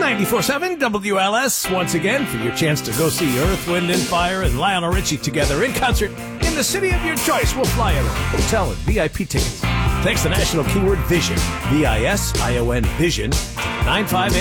94.7 WLS once again for your chance to go see Earth, Wind & Fire and Lionel Richie together in concert in the city of your choice. We'll fly you hotel and VIP tickets. Thanks to National Keyword Vision, VISION, Vision, 95